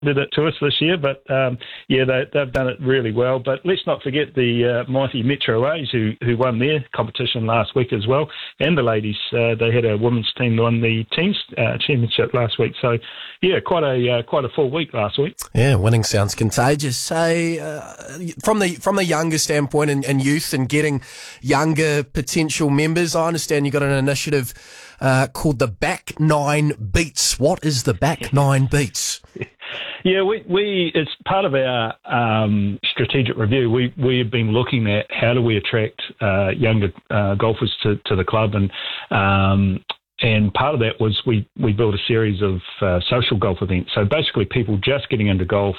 did it to us this year, but they've done it really well. But let's not forget the mighty Metro A's who won their competition last week as well, and the ladies. They had a women's team that won the teams championship last week. So quite a full week last week. Yeah, winning sounds contagious. Say from the younger standpoint and youth and getting younger potential members. I understand you got an initiative called the Back Nine Beats. What is the Back Nine Beats? Yeah, we it's part of our strategic review. We have been looking at how do we attract younger golfers to the club, and part of that was we built a series of social golf events. So basically people just getting into golf,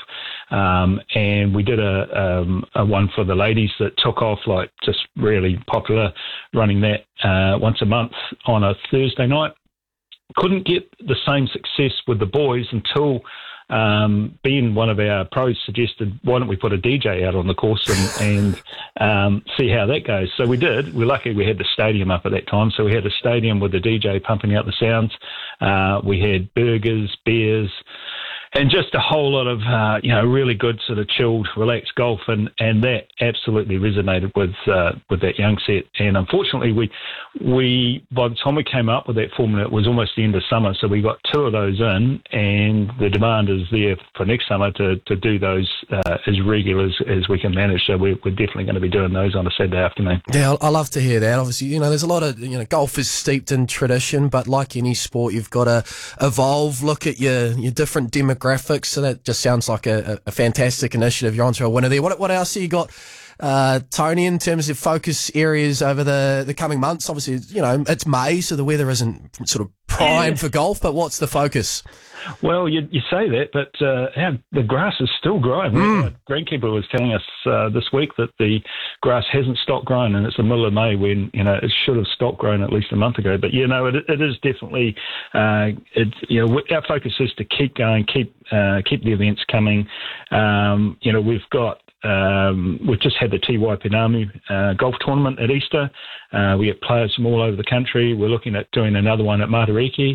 and we did a one for the ladies that took off, like just really popular, running that once a month on a Thursday night. Couldn't get the same success with the boys until Ben, one of our pros, suggested, why don't we put a DJ out on the course and see how that goes. So we did. We're lucky we had the stadium up at that time. So we had a stadium with the DJ pumping out the sounds. We had burgers, beers, and just a whole lot of, really good sort of chilled, relaxed golf. And that absolutely resonated with that young set. And unfortunately, we by the time we came up with that formula, it was almost the end of summer. So we got 2 of those in, and the demand is there for next summer to do those as regular as we can manage. So we're definitely going to be doing those on a Saturday afternoon. Yeah, I love to hear that. Obviously, there's a lot of, golf is steeped in tradition, but like any sport, you've got to evolve, look at your different demographics. So that just sounds like a fantastic initiative. You're onto a winner there. What else have you got, Tony, in terms of focus areas over the coming months? Obviously, it's May, so the weather isn't sort of prime for golf, but what's the focus? Well, you say that, but the grass is still growing. The greenkeeper was telling us this week that the grass hasn't stopped growing, and it's the middle of May when it should have stopped growing at least a month ago. But it is definitely our focus is to keep going, keep the events coming. We've just had the Te Waipunami golf tournament at Easter. We have players from all over the country. We're looking at doing another one at Matariki.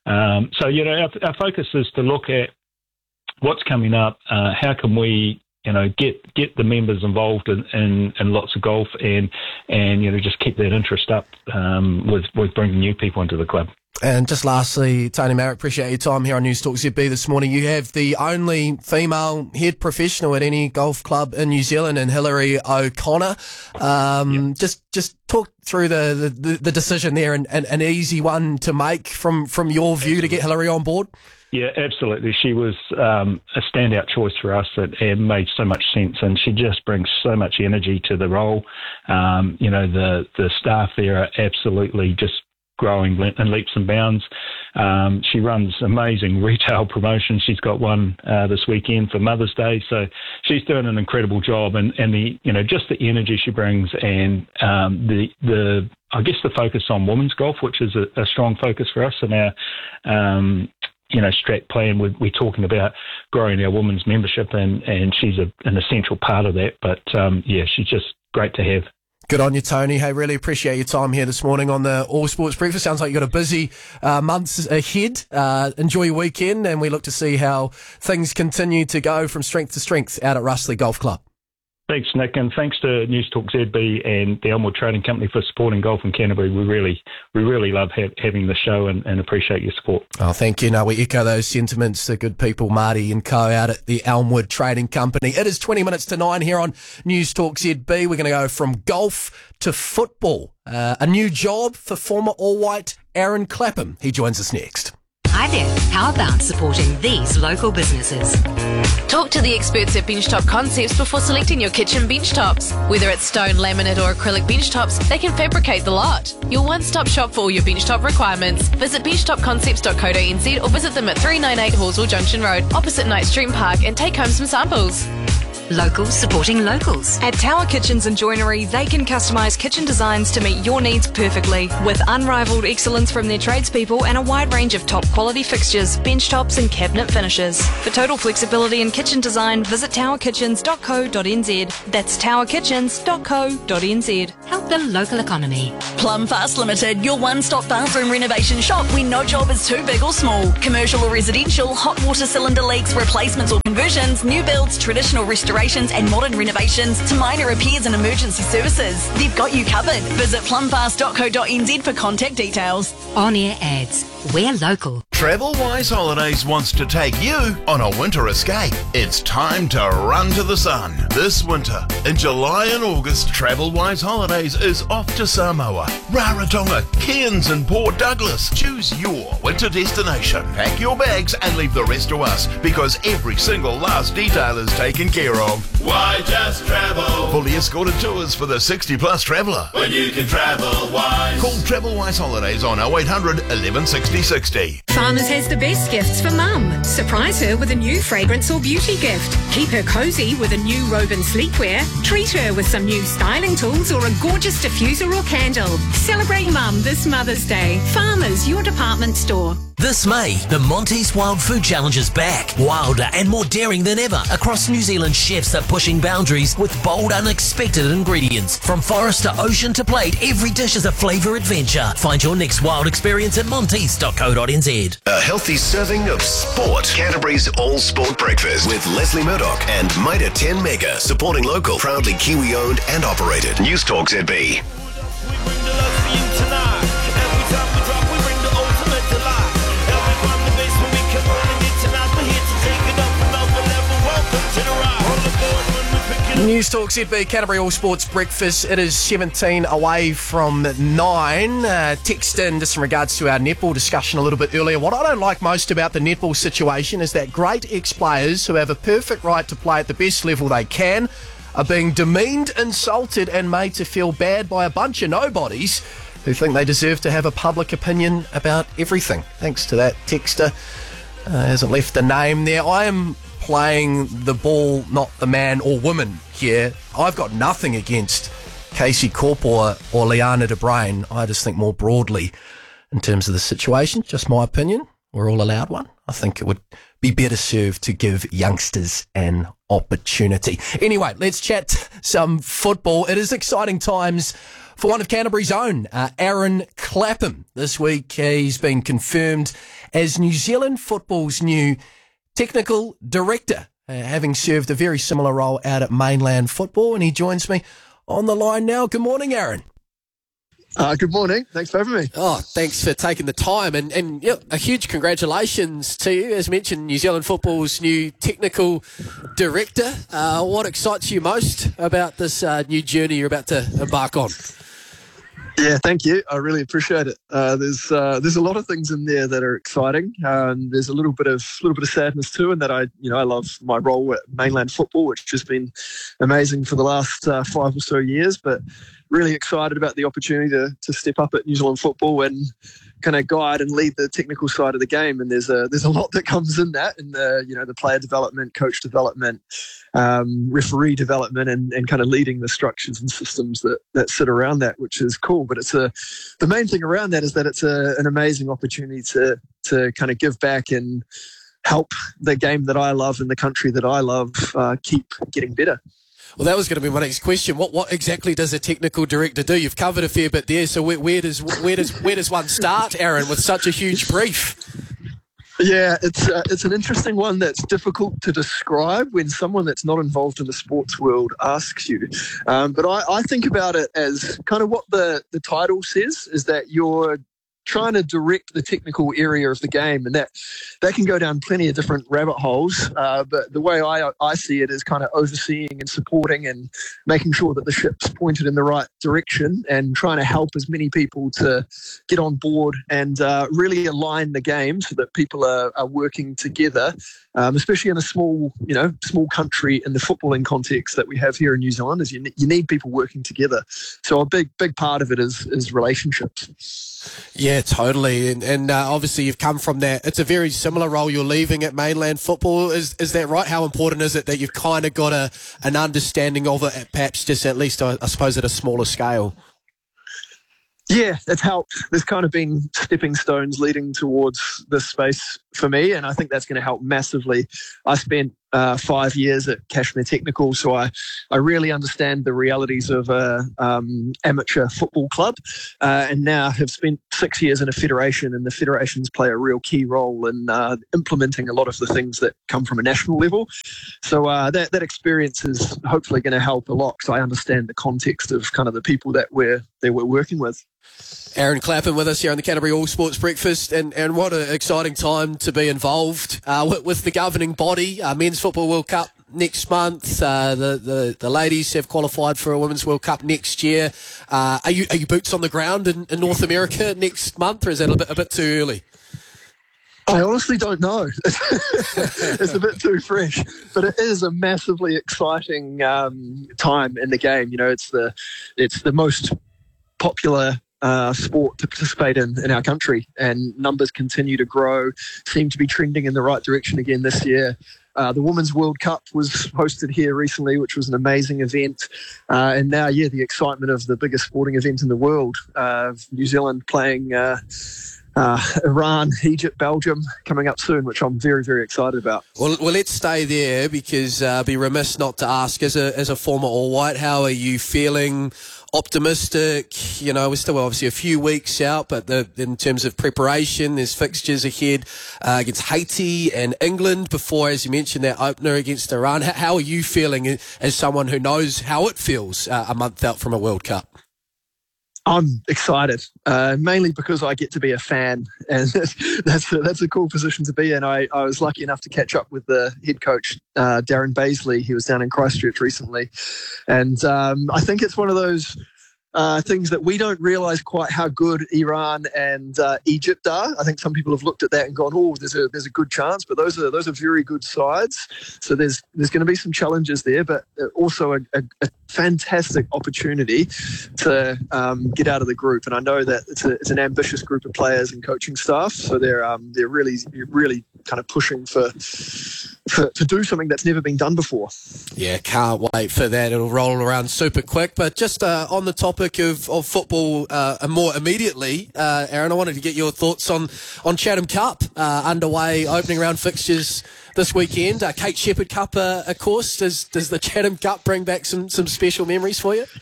Our focus is to look at what's coming up. How can we, get the members involved in lots of golf and just keep that interest up with bringing new people into the club. And just lastly, Tony Marrick, appreciate your time here on News Talk ZB this morning. You have the only female head professional at any golf club in New Zealand, and Hilary O'Connor. Yep. Just talk through the decision there, and an easy one to make from your view to get Hilary on board. Yeah, absolutely. She was a standout choice for us and made so much sense, and she just brings so much energy to the role. The staff there are absolutely just growing in leaps and bounds. She runs amazing retail promotions. She's got one this weekend for Mother's Day, so she's doing an incredible job. And the just the energy she brings, and the focus on women's golf, which is a strong focus for us in our strat plan. We're talking about growing our women's membership, and she's an essential part of that. But she's just great to have. Good on you, Tony. Hey, really appreciate your time here this morning on the All Sports Breakfast. Sounds like you've got a busy months ahead. Enjoy your weekend, and we look to see how things continue to go from strength to strength out at Russley Golf Club. Thanks, Nick, and thanks to News Talk ZB and the Elmwood Trading Company for supporting golf in Canterbury. We really love having the show and appreciate your support. Oh, thank you. No, we echo those sentiments. The good people, Marty and co out at the Elmwood Trading Company. It is 20 minutes to 9 here on News Talk ZB. We're going to go from golf to football. A new job for former All-White Aaron Clapham. He joins us next. Hi there, how about supporting these local businesses? Talk to the experts at Benchtop Concepts before selecting your kitchen bench tops. Whether it's stone, laminate or acrylic bench tops, they can fabricate the lot. Your one-stop shop for all your bench top requirements. Visit benchtopconcepts.co.nz or visit them at 398 Horsell Junction Road, opposite Knight Stream Park, and take home some samples. Locals supporting locals. At Tower Kitchens and Joinery, they can customise kitchen designs to meet your needs perfectly, with unrivaled excellence from their tradespeople and a wide range of top quality fixtures, bench tops and cabinet finishes. For total flexibility in kitchen design, visit towerkitchens.co.nz. That's towerkitchens.co.nz. Help the local economy. Plum Fast Limited, your one-stop bathroom renovation shop where no job is too big or small. Commercial or residential, hot water cylinder leaks, replacements or conversions, new builds, traditional restorations and modern renovations to minor repairs and emergency services. They've got you covered. Visit plumfast.co.nz for contact details. On-air ads. We're local. TravelWise Holidays wants to take you on a winter escape. It's time to run to the sun. This winter, in July and August, TravelWise Holidays is off to Samoa, Rarotonga, Cairns and Port Douglas. Choose your winter destination. Pack your bags and leave the rest to us, because every single last detail is taken care of. Why just travel? Fully escorted tours for the 60-plus traveller. When you can travel wise. Call TravelWise Holidays on 0800 11 60 60. Farmers has the best gifts for Mum. Surprise her with a new fragrance or beauty gift. Keep her cosy with a new robe and sleepwear. Treat her with some new styling tools or a gorgeous diffuser or candle. Celebrate Mum this Mother's Day. Farmers, your department store. This May, the Monty's Wild Food Challenge is back. Wilder and more daring than ever. Across New Zealand, chefs are pushing boundaries with bold, unexpected ingredients. From forest to ocean to plate, every dish is a flavour adventure. Find your next wild experience at montys.co.nz. A healthy serving of sport. Canterbury's All Sport Breakfast with Leslie Murdoch and Mitre 10 Mega, supporting local, proudly Kiwi owned and operated. News Talk ZB. News Talk ZB, Canterbury All Sports Breakfast. It is 17 away from 9. Text in just in regards to our netball discussion a little bit earlier. What I don't like most about the netball situation is that great ex-players who have a perfect right to play at the best level they can are being demeaned, insulted and made to feel bad by a bunch of nobodies who think they deserve to have a public opinion about everything. Thanks to that texter. Hasn't left a name there. I am playing the ball, not the man or woman here. I've got nothing against Casey Corp or Liana de Bruin. I just think more broadly in terms of the situation, just my opinion, we're all allowed one. I think it would be better served to give youngsters an opportunity. Anyway, let's chat some football. It is exciting times for one of Canterbury's own, Aaron Clapham. This week he's been confirmed as New Zealand football's new technical director, having served a very similar role out at Mainland Football, and he joins me on the line now. Good morning, Aaron. Good morning. Thanks for having me. Oh, thanks for taking the time, and yeah, a huge congratulations to you. As mentioned, New Zealand Football's new technical director. What excites you most about this new journey you're about to embark on? Yeah, thank you. I really appreciate it. There's a lot of things in there that are exciting. There's a little bit of sadness too, in that I love my role at Mainland Football, which has been amazing for the last 5 or so years. But really excited about the opportunity to step up at New Zealand Football and kind of guide and lead the technical side of the game. And there's a lot that comes in that, and the player development, coach development, referee development, and kind of leading the structures and systems that sit around that, which is cool. But it's the main thing around that is that it's an amazing opportunity to kind of give back and help the game that I love and the country that I love keep getting better. Well, that was going to be my next question. What exactly does a technical director do? You've covered a fair bit there. So where does one start, Aaron, with such a huge brief? Yeah, it's an interesting one that's difficult to describe when someone that's not involved in the sports world asks you. But I think about it as kind of what the title says, is that you're trying to direct the technical area of the game, and that can go down plenty of different rabbit holes. But the way I see it is kind of overseeing and supporting and making sure that the ship's pointed in the right direction, and trying to help as many people to get on board and really align the game so that people are working together, especially in a small country in the footballing context that we have here in New Zealand. Is you need people working together. So a big part of it is relationships. Yeah, Yeah, totally. And obviously you've come from that. It's a very similar role you're leaving at Mainland Football. Is that right? How important is it that you've kind of got an understanding of it, perhaps just at least, I suppose, at a smaller scale? Yeah, it's helped. There's kind of been stepping stones leading towards this space for me, and I think that's going to help massively. I spent 5 years at Cashmere Technical, so I really understand the realities of amateur football club, and now have spent 6 years in a federation, and the federations play a real key role in implementing a lot of the things that come from a national level. So that experience is hopefully going to help a lot, because I understand the context of kind of the people that we're working with. Aaron Clapham with us here on the Canterbury All Sports Breakfast, and what an exciting time to be involved with the governing body. Men's Football World Cup next month. The ladies have qualified for a Women's World Cup next year. Are you boots on the ground in North America next month, or is that a bit too early? I honestly don't know. It's a bit too fresh, but it is a massively exciting time in the game. You know, it's the most popular sport to participate in our country, and numbers continue to grow, seem to be trending in the right direction again this year. The Women's World Cup was hosted here recently, which was an amazing event. And now, the excitement of the biggest sporting event in the world, New Zealand playing Iran, Egypt, Belgium coming up soon, which I'm very, very excited about. Well, let's stay there, because I'd be remiss not to ask, as a former All White, how are you feeling? Optimistic? You know, we're still obviously a few weeks out, but in terms of preparation, there's fixtures ahead against Haiti and England before, as you mentioned, that opener against Iran. How are you feeling as someone who knows how it feels a month out from a World Cup? I'm excited, mainly because I get to be a fan, and that's a cool position to be in. I was lucky enough to catch up with the head coach, Darren Baisley. He was down in Christchurch recently, and I think it's one of those things that we don't realise quite how good Iran and Egypt are. I think some people have looked at that and gone, "Oh, there's a good chance," but those are very good sides. So there's going to be some challenges there, but also a fantastic opportunity to get out of the group. And I know that it's an ambitious group of players and coaching staff, so they're really kind of pushing to do something that's never been done before. Yeah, can't wait for that. It'll roll around super quick. But just on the topic of football, and more immediately, Aaron, I wanted to get your thoughts on Chatham Cup underway, opening round fixtures this weekend. Kate Shepherd Cup, of course. Does the Chatham Cup bring back some special memories for you?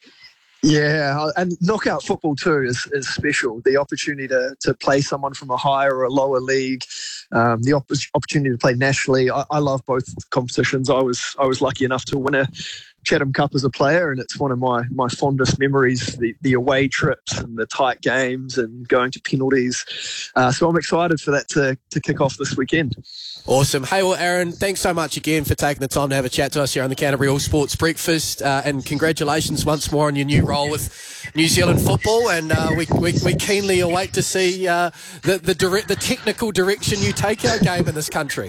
Yeah, and knockout football too is special. The opportunity to play someone from a higher or a lower league, the opportunity to play nationally. I love both competitions. I was lucky enough to win a Chatham Cup as a player, and it's one of my fondest memories, the away trips and the tight games and going to penalties. So I'm excited for that to kick off this weekend. Awesome. Hey, well, Aaron, thanks so much again for taking the time to have a chat to us here on the Canterbury All Sports Breakfast, and congratulations once more on your new role with New Zealand Football, and we keenly await to see the technical direction you take our game in this country.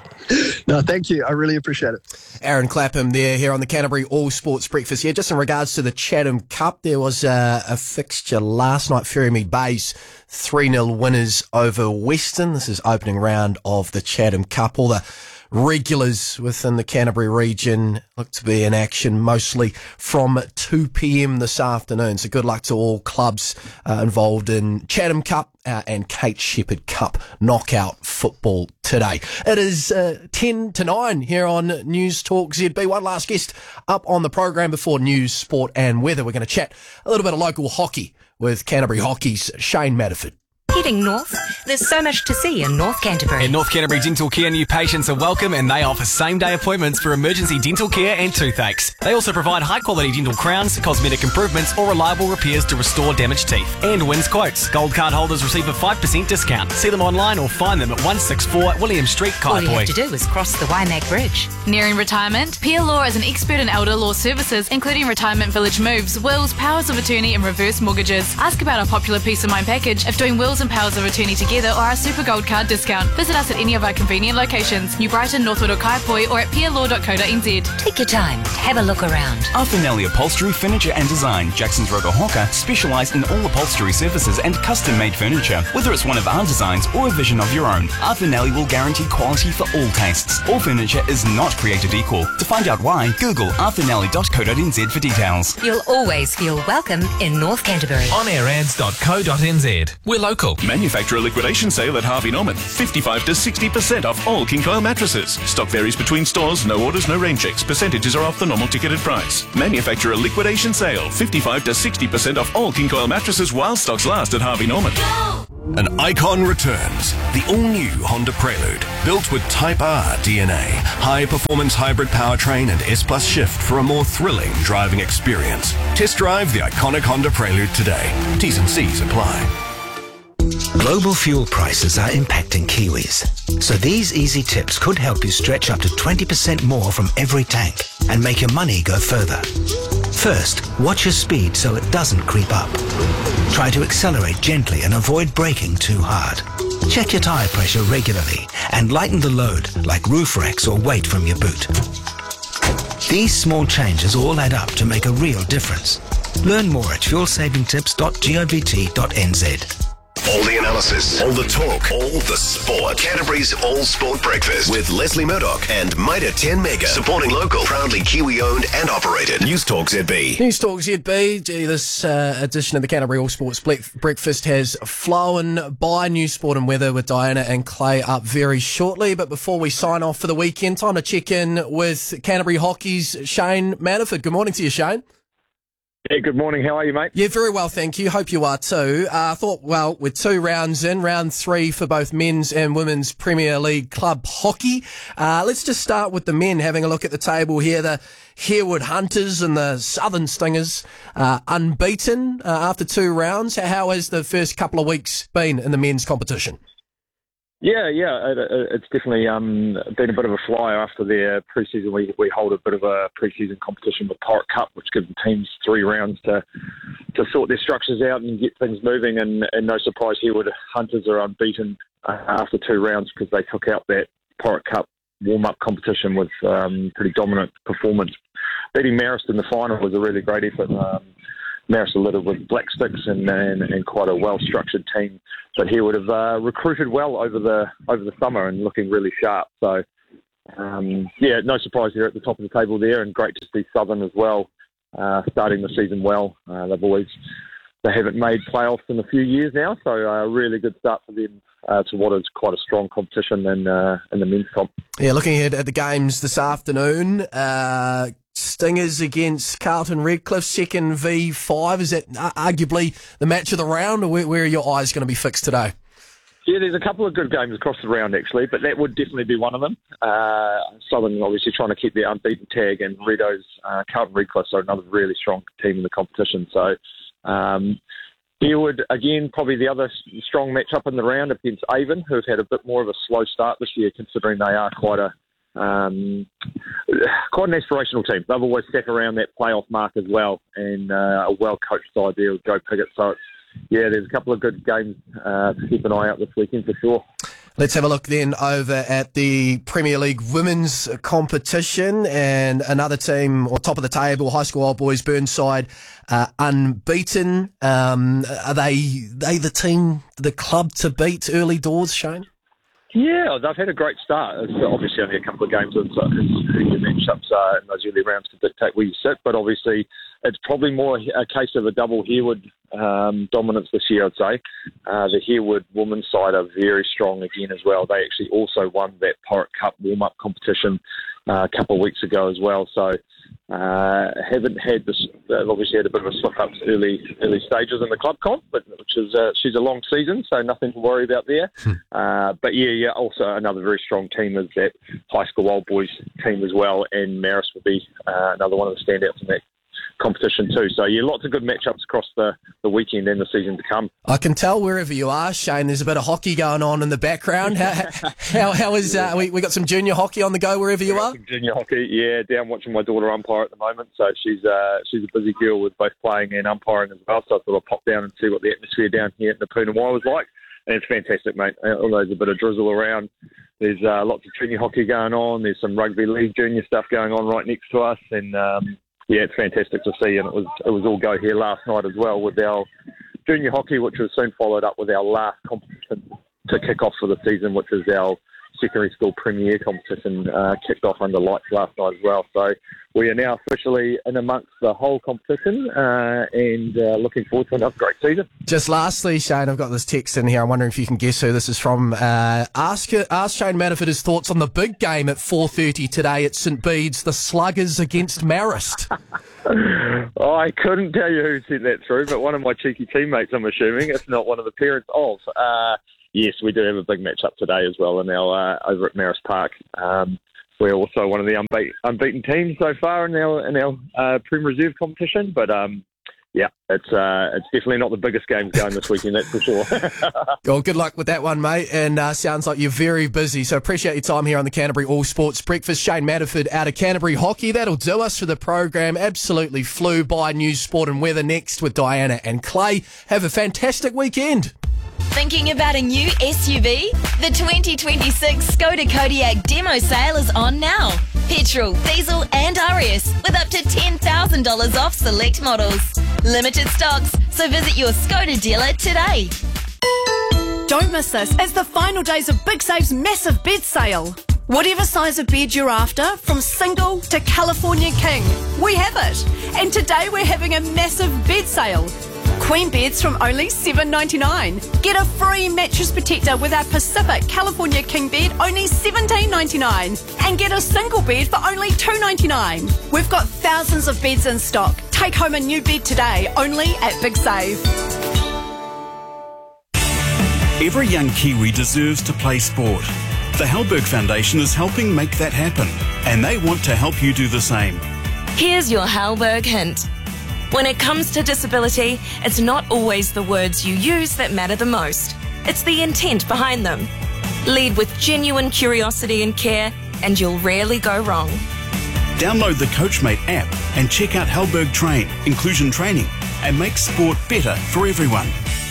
No, thank you. I really appreciate it. Aaron Clapham there here on the Canterbury All Sports Breakfast. Yeah, just in regards to the Chatham Cup, there was a fixture last night. Ferrymead Bay's 3-0 winners over Western. This is opening round of the Chatham Cup. All the regulars within the Canterbury region look to be in action mostly from 2 p.m. this afternoon. So good luck to all clubs involved in Chatham Cup and Kate Shepherd Cup knockout football today. It is 10 to 9 here on News Talk ZB. One last guest up on the program before news, sport and weather. We're going to chat a little bit of local hockey with Canterbury Hockey's Shane Matterford. Heading north, there's so much to see in North Canterbury. In North Canterbury Dental Care, new patients are welcome and they offer same-day appointments for emergency dental care and toothaches. They also provide high-quality dental crowns, cosmetic improvements or reliable repairs to restore damaged teeth. And wins quotes. Gold card holders receive a 5% discount. See them online or find them at 164 William Street, Kaiapoi. All you have to do is cross the Waimak Bridge. Nearing retirement? Pia Law is an expert in elder law services, including retirement village moves, wills, powers of attorney and reverse mortgages. Ask about our popular Peace of Mind package if doing wills, Wills and Powers of Attorney together or our Super Gold Card discount. Visit us at any of our convenient locations, New Brighton, Northwood or Kaipoi, or at peerlaw.co.nz. Take your time to have a look around. Arthur Upholstery, Furniture and Design, Jackson's Road or Hawker, specialise in all upholstery services and custom-made furniture. Whether it's one of our designs or a vision of your own, Arthur will guarantee quality for all tastes. All furniture is not created equal. To find out why, Google arthurnelly.co.nz for details. You'll always feel welcome in North Canterbury. onAirAds.co.nz. We're local. Manufacturer liquidation sale at Harvey Norman. 55 to 60% off all King Coil mattresses. Stock varies between stores. No orders, no rain checks. Percentages are off the normal ticketed price. Manufacturer liquidation sale. 55 to 60% off all King Coil mattresses while stocks last at Harvey Norman. An icon returns. The all-new Honda Prelude. Built with Type R DNA. High-performance hybrid powertrain and S-Plus shift for a more thrilling driving experience. Test drive the iconic Honda Prelude today. T's and C's apply. Global fuel prices are impacting Kiwis. So these easy tips could help you stretch up to 20% more from every tank and make your money go further. First, watch your speed so it doesn't creep up. Try to accelerate gently and avoid braking too hard. Check your tyre pressure regularly and lighten the load like roof racks or weight from your boot. These small changes all add up to make a real difference. Learn more at fuelsavingtips.govt.nz. All the analysis, all the talk, all the sport. Canterbury's All Sport Breakfast with Leslie Murdoch and Mitre 10 Mega. Supporting local, proudly Kiwi-owned and operated. News Talk ZB. News Talk ZB. Gee, this edition of the Canterbury All Sports Breakfast has flown by. News Sport and Weather with Diana and Clay up very shortly. But before we sign off for the weekend, time to check in with Canterbury Hockey's Shane Manaford. Good morning to you, Shane. Yeah, good morning. How are you, mate? Yeah, very well, thank you. Hope you are too. I thought, well, with 2 rounds in, round 3 for both men's and women's Premier League club hockey. Let's just start with the men, having a look at the table here. The Harewood Hunters and the Southern Stingers unbeaten after 2 rounds. How has the first couple of weeks been in the men's competition? Yeah, it's definitely been a bit of a flyer after their pre-season. We hold a bit of a pre-season competition with Pirate Cup, which gives the teams 3 rounds to sort their structures out and get things moving. And no surprise, Harewood Hunters are unbeaten after 2 rounds because they took out that Pirate Cup warm-up competition with pretty dominant performance. Beating Marist in the final was a really great effort. Marist are littered with black sticks and quite a well-structured team. But he would have recruited well over the summer and looking really sharp. So, no surprise here at the top of the table there, and great to see Southern as well starting the season well. They haven't made playoffs in a few years now, so a really good start for them to what is quite a strong competition in the men's comp. Yeah, looking ahead at the games this afternoon. Stingers against Carlton Redcliffe, second V5. Is that arguably the match of the round, or where are your eyes going to be fixed today? Yeah, there's a couple of good games across the round, actually, but that would definitely be one of them. Southern obviously trying to keep their unbeaten tag, and Redo's Carlton Redcliffe are another really strong team in the competition. So Harewood, again, probably the other strong matchup in the round against Avon, who've had a bit more of a slow start this year, considering they are quite an aspirational team. They've always sat around that playoff mark as well, and a well-coached side there with Joe Piggott. So, there's a couple of good games to keep an eye out this weekend for sure. Let's have a look then over at the Premier League women's competition, and another team on top of the table, High School Old Boys Burnside, unbeaten. Are they the team, the club to beat early doors, Shane? Yeah, they've had a great start. It's obviously only a couple of games of who your matchups are in those early rounds to dictate where you sit, but obviously it's probably more a case of a double Harewood dominance this year, I'd say. The Harewood women's side are very strong again as well. They actually also won that Pirate Cup warm-up competition a couple of weeks ago as well, so haven't had this. They've obviously had a bit of a slip-up early stages in the club comp, but she's a long season, so nothing to worry about there. But also another very strong team is that High School Old Boys team as well, and Marist will be another one of the standouts in that competition too. So lots of good matchups across the weekend and the season to come. I can tell wherever you are, Shane, there's a bit of hockey going on in the background. How is we got some junior hockey on the go wherever you are? Some junior hockey, down watching my daughter umpire at the moment. So she's a busy girl with both playing and umpiring as well. So I thought I'd pop down and see what the atmosphere down here at Napuna was like. and it's fantastic, mate. Although there's a bit of drizzle around, there's lots of junior hockey going on. There's some rugby league junior stuff going on right next to us, and it's fantastic to see. And it was all go here last night as well with our junior hockey, which was soon followed up with our last competition to kick off for the season, which is our secondary school premier competition, kicked off under lights last night as well. So we are now officially in amongst the whole competition and looking forward to another great season. Just lastly, Shane, I've got this text in here. I'm wondering if you can guess who this is from. Ask Shane Manafort his thoughts on the big game at 4:30 today at St Bede's, the Sluggers against Marist. I couldn't tell you who sent that through, but one of my cheeky teammates, I'm assuming, if not one of the parents of. Yes, we do have a big match up today as well in our over at Marist Park. We're also one of the unbeaten teams so far in our Prem Reserve competition, but it's definitely not the biggest game going this weekend, that's for sure. Well, good luck with that one, mate, and sounds like you're very busy, so appreciate your time here on the Canterbury All Sports Breakfast. Shane Manafort out of Canterbury Hockey. That'll do us for the program. Absolutely flew by. News, sport and weather next with Diana and Clay. Have a fantastic weekend. Thinking about a new SUV? The 2026 Skoda Kodiaq demo sale is on now. Petrol, diesel and RS with up to $10,000 off select models. Limited stocks, so visit your Skoda dealer today. Don't miss this. It's the final days of Big Save's massive bed sale. Whatever size of bed you're after, from single to California King, we have it. And today we're having a massive bed sale. Queen beds from only $7.99. Get a free mattress protector with our Pacific California King bed, only $17.99. And get a single bed for only $2.99. We've got thousands of beds in stock. Take home a new bed today, only at Big Save. Every young Kiwi deserves to play sport. The Halberg Foundation is helping make that happen, and they want to help you do the same. Here's your Halberg hint. When it comes to disability, it's not always the words you use that matter the most. It's the intent behind them. Lead with genuine curiosity and care, and you'll rarely go wrong. Download the Coachmate app and check out Halberg Train, inclusion training, and make sport better for everyone.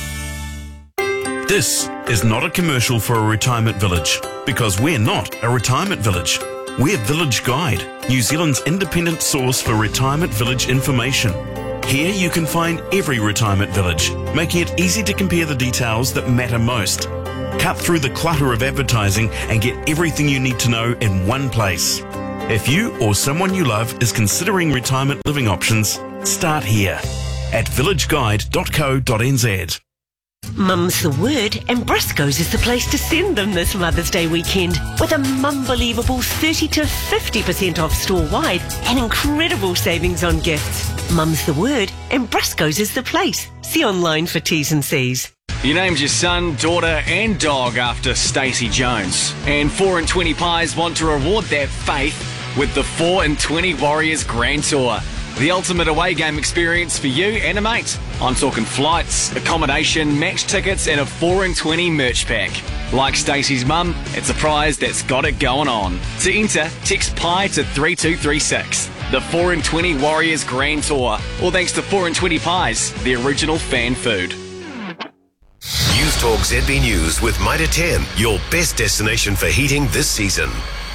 This is not a commercial for a retirement village, because we're not a retirement village. We're Village Guide, New Zealand's independent source for retirement village information. Here you can find every retirement village, making it easy to compare the details that matter most. Cut through the clutter of advertising and get everything you need to know in one place. If you or someone you love is considering retirement living options, start here at villageguide.co.nz. Mum's the word, and Briscoe's is the place to send them this Mother's Day weekend with a mum-believable 30 to 50% off store-wide and incredible savings on gifts. Mum's the word, and Briscoe's is the place. See online for T's and C's. You named your son, daughter and dog after Stacey Jones. And 4 and 20 Pies want to reward that faith with the 4 and 20 Warriors Grand Tour. The ultimate away game experience for you and a mate. I'm talking flights, accommodation, match tickets and a 4 and 20 merch pack. Like Stacey's mum, it's a prize that's got it going on. To enter, text PIE to 3236. The 4 and 20 Warriors Grand Tour. All thanks to 4 and 20 Pies, the original fan food. News Talk ZB News with Mitre 10, your best destination for heating this season.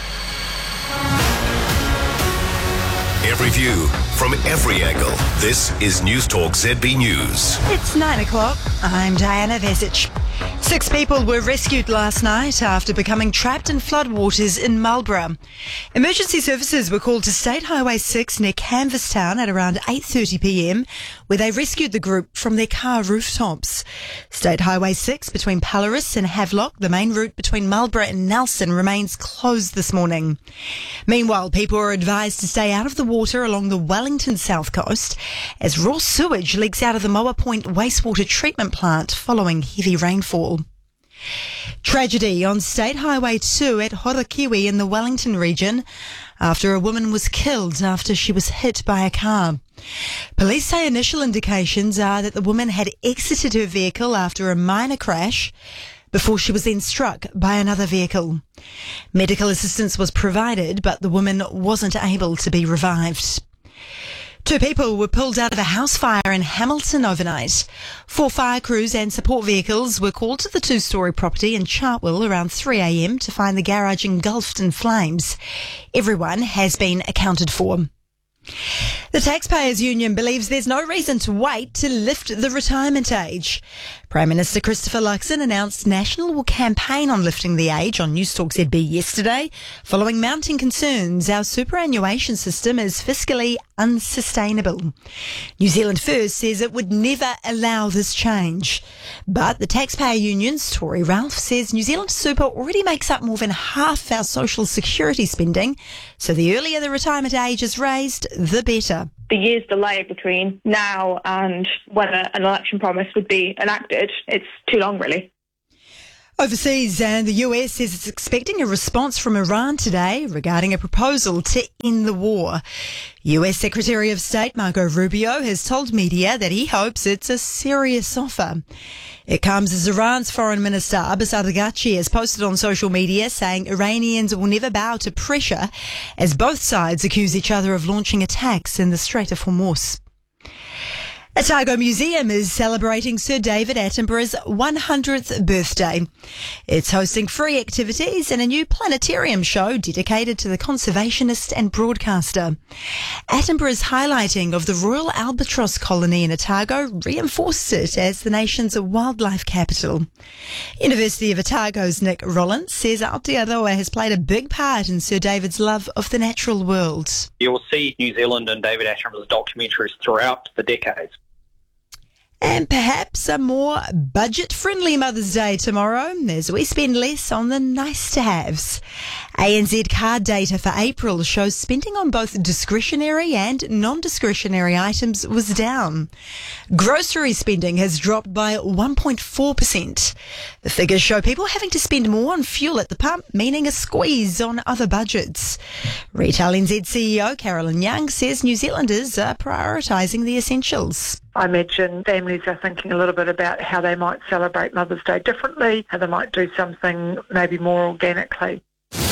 Every view, from every angle. This is News Talk ZB News. It's 9 o'clock. I'm Diana Vesic. 6 people were rescued last night after becoming trapped in floodwaters in Marlborough. Emergency services were called to State Highway 6 near Canvastown at around 8:30 p.m, where they rescued the group from their car rooftops. State Highway 6 between Palaris and Havelock, the main route between Marlborough and Nelson, remains closed this morning. Meanwhile, people are advised to stay out of the water along the Wellington south coast as raw sewage leaks out of the Moa Point wastewater treatment plant following heavy rainfall. Tragedy on State Highway 2 at Horokiwi in the Wellington region after a woman was killed after she was hit by a car. Police say initial indications are that the woman had exited her vehicle after a minor crash before she was then struck by another vehicle. Medical assistance was provided, but the woman wasn't able to be revived. 2 people were pulled out of a house fire in Hamilton overnight. 4 fire crews and support vehicles were called to the 2-storey property in Chartwell around 3 a.m. to find the garage engulfed in flames. Everyone has been accounted for. The Taxpayers Union believes there's no reason to wait to lift the retirement age. Prime Minister Christopher Luxon announced National will campaign on lifting the age on Newstalk ZB yesterday, following mounting concerns our superannuation system is fiscally unsustainable. New Zealand First says it would never allow this change. But the Taxpayer Union's Tory Ralph says New Zealand Super already makes up more than half our social security spending, so the earlier the retirement age is raised, the better. The year's delay between now and when an election promise would be enacted, it's too long, really. Overseas, and the US says it's expecting a response from Iran today regarding a proposal to end the war. US Secretary of State Marco Rubio has told media that he hopes it's a serious offer. It comes as Iran's Foreign Minister Abbas Araghchi has posted on social media saying Iranians will never bow to pressure as both sides accuse each other of launching attacks in the Strait of Hormuz. Otago Museum is celebrating Sir David Attenborough's 100th birthday. It's hosting free activities and a new planetarium show dedicated to the conservationist and broadcaster. Attenborough's highlighting of the Royal Albatross colony in Otago reinforced it as the nation's wildlife capital. University of Otago's Nick Rollins says Aotearoa has played a big part in Sir David's love of the natural world. You'll see New Zealand and David Attenborough's documentaries throughout the decades. And perhaps a more budget-friendly Mother's Day tomorrow as we spend less on the nice-to-haves. ANZ card data for April shows spending on both discretionary and non-discretionary items was down. Grocery spending has dropped by 1.4%. The figures show people having to spend more on fuel at the pump, meaning a squeeze on other budgets. Retail NZ CEO Carolyn Young says New Zealanders are prioritising the essentials. I imagine families are thinking a little bit about how they might celebrate Mother's Day differently, how they might do something maybe more organically.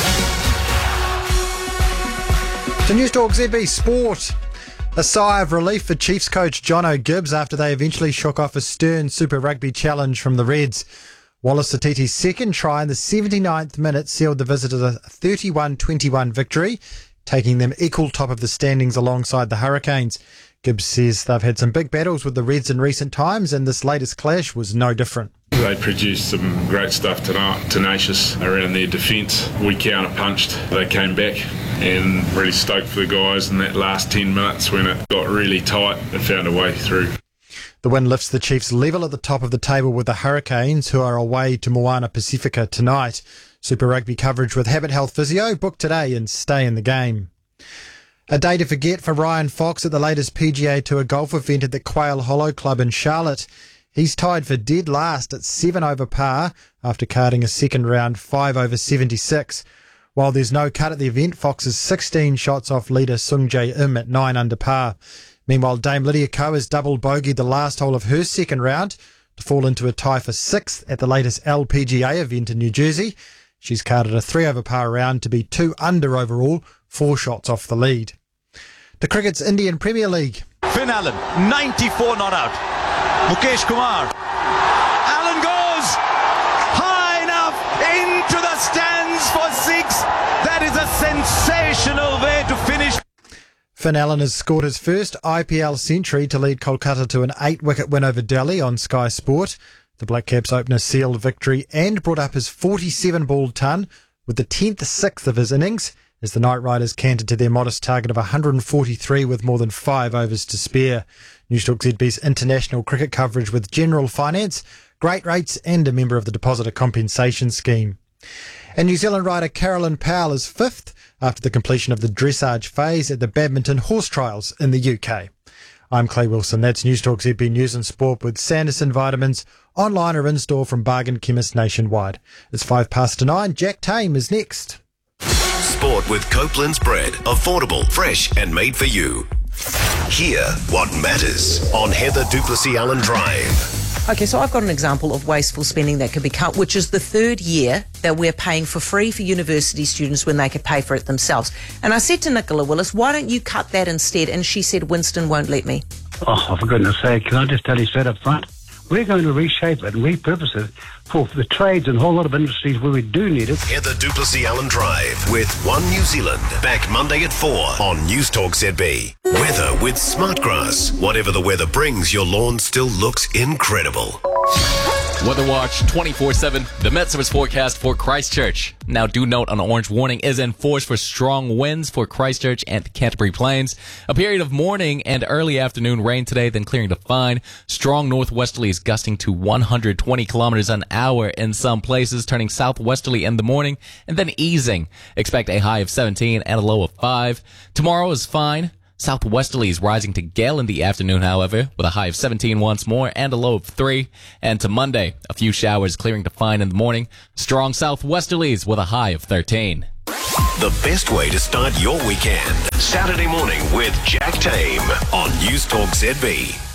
To Newstalk ZB Sport. A sigh of relief for Chiefs coach Jono Gibbs after they eventually shook off a stern Super Rugby challenge from the Reds. Wallace Satiti's second try in the 79th minute sealed the visitors a 31-21 victory, taking them equal top of the standings alongside the Hurricanes. Gibbs says they've had some big battles with the Reds in recent times, and this latest clash was no different. They produced some great stuff tonight, tenacious around their defence. We counter-punched, they came back, and really stoked for the guys in that last 10 minutes when it got really tight and found a way through. The win lifts the Chiefs level at the top of the table with the Hurricanes, who are away to Moana Pacifica tonight. Super Rugby coverage with Habit Health Physio, book today and stay in the game. A day to forget for Ryan Fox at the latest PGA Tour golf event at the Quail Hollow Club in Charlotte. He's tied for dead last at 7 over par after carding a second round 5 over 76. While there's no cut at the event, Fox is 16 shots off leader Sung Jae Im at 9 under par. Meanwhile, Dame Lydia Ko has double bogeyed the last hole of her second round to fall into a tie for 6th at the latest LPGA event in New Jersey. She's carded a 3 over par round to be 2 under overall, 4 shots off the lead. The cricket's Indian Premier League. Finn Allen, 94 not out. Mukesh Kumar. Allen goes high enough into the stands for 6. That is a sensational way to finish. Finn Allen has scored his first IPL century to lead Kolkata to an 8-wicket win over Delhi on Sky Sport. The Black Caps opener sealed victory and brought up his 47-ball ton with the 10th sixth of his innings, as the Night Riders cantered to their modest target of 143 with more than 5 overs to spare. Newstalk ZB's international cricket coverage with General Finance, great rates and a member of the Depositor Compensation Scheme. And New Zealand rider Carolyn Powell is 5th after the completion of the dressage phase at the Badminton Horse Trials in the UK. I'm Clay Wilson. That's Newstalk ZB News and Sport with Sanderson Vitamins, online or in-store from bargain chemists nationwide. It's 9:05. Jack Tame is next. Sport with Copeland's bread. Affordable, fresh and made for you. Hear what matters on Heather Duplessis Allen Drive. Okay, so I've got an example of wasteful spending that could be cut, which is the third year that we're paying for free for university students when they could pay for it themselves. And I said to Nicola Willis, why don't you cut that instead? And she said, Winston won't let me. Oh, for goodness sake, can I just tell you straight up front? We're going to reshape it and repurpose it for the trades and a whole lot of industries where we do need it. Hear the Duplessis Allen Drive with One New Zealand. Back Monday at 4 on News Talk ZB. Weather with Smartgrass. Whatever the weather brings, your lawn still looks incredible. Weather Watch 24/7. The Met Service forecast for Christchurch. Now, do note an orange warning is in force for strong winds for Christchurch and the Canterbury Plains. A period of morning and early afternoon rain today, then clearing to fine. Strong northwesterlies gusting to 120 kilometers an hour in some places, turning southwesterly in the morning and then easing. Expect a high of 17 and a low of 5. Tomorrow is fine. Southwesterlies rising to gale in the afternoon, however, with a high of 17 once more and a low of 3. And to Monday, a few showers clearing to fine in the morning. Strong southwesterlies with a high of 13. The best way to start your weekend. Saturday morning with Jack Tame on News Talk ZB.